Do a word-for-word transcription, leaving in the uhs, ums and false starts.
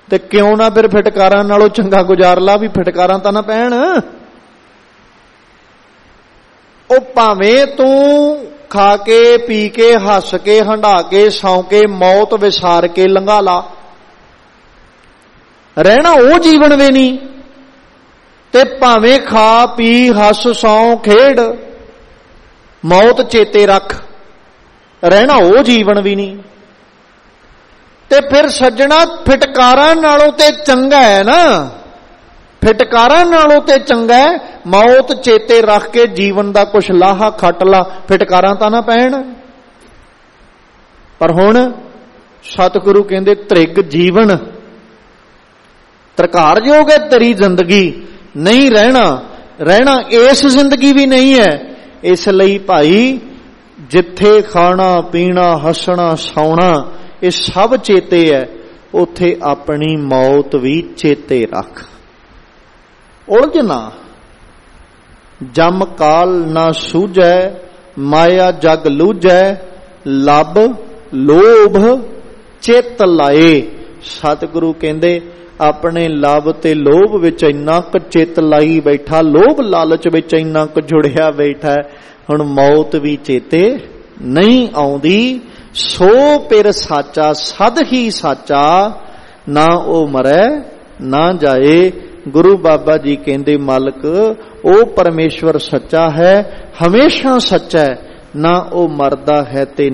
ਤੇ ਕਿਉਂ ਨਾ ਫਿਰ ਫਿਟਕਾਰਾਂ ਨਾਲੋਂ ਚੰਗਾ ਗੁਜ਼ਾਰ ਲਾ, ਵੀ ਫਿਟਕਾਰਾਂ ਤਾਂ ਨਾ ਪੈਣ। ਉਹ ਭਾਵੇਂ ਤੂੰ ਖਾ ਕੇ ਪੀ ਕੇ ਹੱਸ ਕੇ ਹੰਢਾ ਕੇ ਸੌਂ ਕੇ ਮੌਤ ਵਿਸਾਰ ਕੇ ਲੰਘਾ ਲਾ, ਰਹਿਣਾ ਉਹ ਜੀਵਨ ਵੀ ਨਹੀਂ। ਤੇ ਭਾਵੇਂ ਖਾ ਪੀ ਹੱਸ ਸੌਂ ਖੇਡ ਮੌਤ ਚੇਤੇ ਰੱਖ, ਰਹਿਣਾ ਉਹ ਜੀਵਨ ਵੀ ਨਹੀਂ। ਤੇ ਫਿਰ ਸੱਜਣਾ ਫਿਟਕਾਰਾਂ ਨਾਲੋਂ ਤੇ ਚੰਗਾ ਹੈ ਨਾ, ਫਿਟਕਾਰਾਂ ਨਾਲੋਂ ਤੇ ਚੰਗਾ ਹੈ ਮੌਤ ਚੇਤੇ ਰੱਖ ਕੇ ਜੀਵਨ ਦਾ ਕੁਛ ਲਾਹਾ ਖੱਟ ਲਾ, ਫਿਟਕਾਰਾਂ ਤਾਂ ਨਾ ਪੈਣ। ਪਰ ਹੁਣ ਸਤਿਗੁਰੂ ਕਹਿੰਦੇ ਤ੍ਰਿਗ ਜੀਵਨ, ਤਰਕਾਰਯੋਗ ਹੈ ਤੇਰੀ ਜ਼ਿੰਦਗੀ, ਨਹੀਂ ਰਹਿਣਾ, ਰਹਿਣਾ ਇਸ ਜ਼ਿੰਦਗੀ ਵੀ ਨਹੀਂ ਹੈ। ਇਸ ਲਈ ਭਾਈ ਜਿੱਥੇ ਖਾਣਾ ਪੀਣਾ ਹੱਸਣਾ ਸੌਣਾ ਇਹ ਸਭ ਚੇਤੇ ਹੈ, ਉੱਥੇ ਆਪਣੀ ਮੌਤ ਵੀ ਚੇਤੇ ਰੱਖ। ਉਲਝ ਨਾ, ਜਮ ਕਾਲ ਨਾ ਸੂਝੈ ਮਾਇਆ ਜਗ ਲੂਝੈ, ਲੱਭ ਲੋਭ ਚਿੱਤ ਲਾਏ। ਸਤਿਗੁਰੂ ਕਹਿੰਦੇ ਆਪਣੇ ਲੱਭ ਤੇ ਲੋਭ ਵਿੱਚ ਇੰਨਾ ਕੁ ਚਿੱਤ ਲਾਈ ਬੈਠਾ, ਲੋਭ ਲਾਲਚ ਵਿੱਚ ਇੰਨਾ ਕੁ ਜੁੜਿਆ ਬੈਠਾ, ਹੁਣ ਮੌਤ ਵੀ ਚੇਤੇ ਨਹੀਂ ਆਉਂਦੀ। ਸੋ ਪਿਰ ਸਾਚਾ ਸਦ ਹੀ ਸਾਚਾ, ਨਾ ਉਹ ਮਰੈ ਨਾ ਜਾਏ। ਗੁਰੂ ਬਾਬਾ ਜੀ ਕਹਿੰਦੇ ਮਾਲਕ ਉਹ ਪਰਮੇਸ਼ਵਰ ਸੱਚਾ ਹੈ, ਹਮੇਸ਼ਾ ਸੱਚਾ ਹੈ, ਨਾ ਉਹ ਮਰਦਾ ਹੈ ਤੇ